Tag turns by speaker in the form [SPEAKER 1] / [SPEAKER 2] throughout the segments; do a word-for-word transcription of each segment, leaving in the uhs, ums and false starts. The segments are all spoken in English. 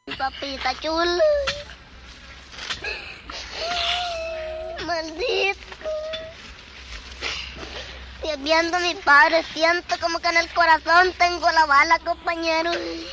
[SPEAKER 1] Papita chula. Maldito. Y viendo a mi padre, siento como que en el corazón tengo la bala, compañero.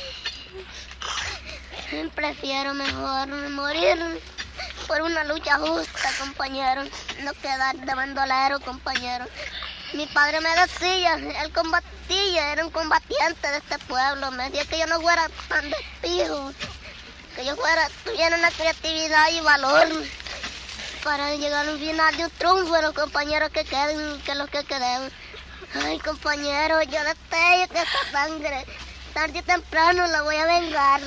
[SPEAKER 1] Prefiero mejor morir por una lucha justa, compañero. No quedar de bandolero, compañero. Mi padre me decía, él combatía, era un combatiente de este pueblo. Me decía que yo no fuera tan despijo, que yo fuera, tuviera una creatividad y valor para llegar al final de un triunfo, los compañeros que queden, que los que queden. Ay, compañero, yo destello que esta sangre, tarde o temprano la voy a vengar.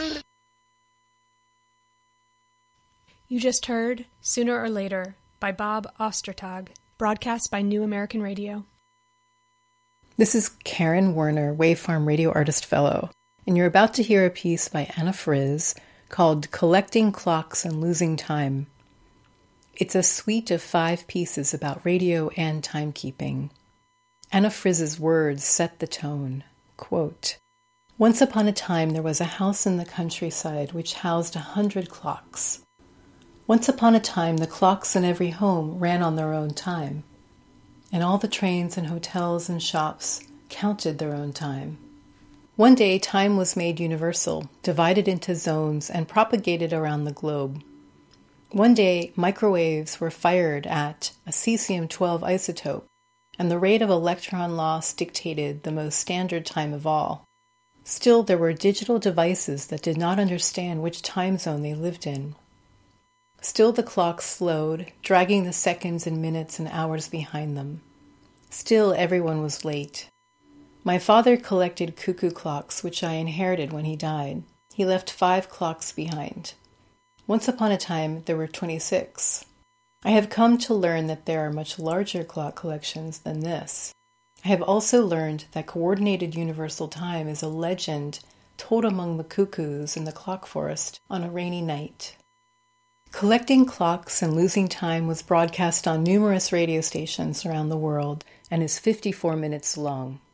[SPEAKER 2] You just heard Sooner or Later by Bob Ostertag, broadcast by New American Radio.
[SPEAKER 3] This is Karen Werner, Waveform Radio Artist Fellow, and you're about to hear a piece by Anna Frizz called Collecting Clocks and Losing Time. It's a suite of five pieces about radio and timekeeping. Anna Frizz's words set the tone. Quote, "Once upon a time there was a house in the countryside which housed a hundred clocks. Once upon a time the clocks in every home ran on their own time, and all the trains and hotels and shops counted their own time. One day time was made universal, divided into zones, and propagated around the globe. One day microwaves were fired at a cesium twelve isotope, and the rate of electron loss dictated the most standard time of all. Still, there were digital devices that did not understand which time zone they lived in. Still the clocks slowed, dragging the seconds and minutes and hours behind them. Still everyone was late. My father collected cuckoo clocks, which I inherited when he died. He left five clocks behind. Once upon a time there were twenty-six. I have come to learn that there are much larger clock collections than this. I have also learned that coordinated universal time is a legend told among the cuckoos in the clock forest on a rainy night." Collecting Clocks and Losing Time was broadcast on numerous radio stations around the world and is fifty-four minutes long.